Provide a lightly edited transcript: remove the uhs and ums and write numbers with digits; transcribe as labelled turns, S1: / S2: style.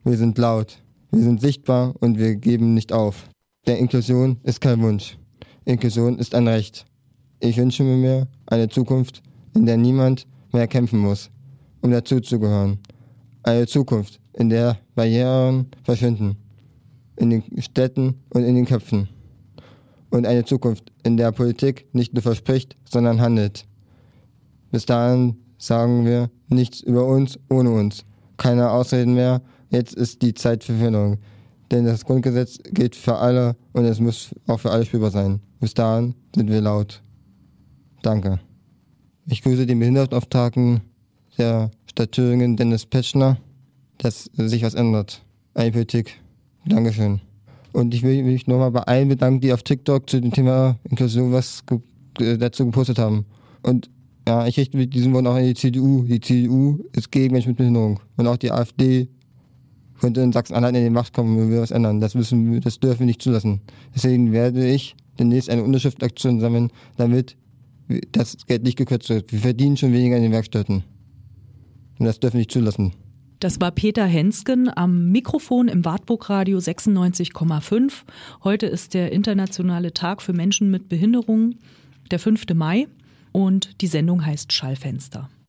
S1: Wir sind laut, wir sind sichtbar und wir geben nicht auf. Denn Inklusion ist kein Wunsch. Inklusion ist ein Recht. Ich wünsche mir eine Zukunft, in der niemand mehr kämpfen muss, um dazuzugehören. Eine Zukunft, in der Barrieren verschwinden. In den Städten und in den Köpfen. Und eine Zukunft, in der Politik nicht nur verspricht, sondern handelt. Bis dahin sagen wir nichts über uns ohne uns. Keine Ausreden mehr, jetzt ist die Zeit für Veränderung. Denn das Grundgesetz gilt für alle und es muss auch für alle spürbar sein. Bis dahin sind wir laut. Danke. Ich grüße den Behindertenauftragten der Stadt Thüringen, Dennis Petschner, dass sich was ändert. Eine Politik. Dankeschön. Und ich will mich nochmal bei allen bedanken, die auf TikTok zu dem Thema Inklusion was dazu gepostet haben. Und ja, ich richte mit diesen Worten auch an die CDU. Die CDU ist gegen Menschen mit Behinderung. Und auch die AfD könnte in Sachsen-Anhalt in die Macht kommen und will was ändern. Das dürfen wir nicht zulassen. Deswegen werde ich demnächst eine Unterschriftaktion sammeln, damit das Geld nicht gekürzt wird. Wir verdienen schon weniger in den Werkstätten. Und das dürfen wir nicht zulassen.
S2: Das war Peter Hensken am Mikrofon im Wartburg-Radio 96,5. Heute ist der internationale Tag für Menschen mit Behinderung, der 5. Mai. Und die Sendung heißt Schallfenster.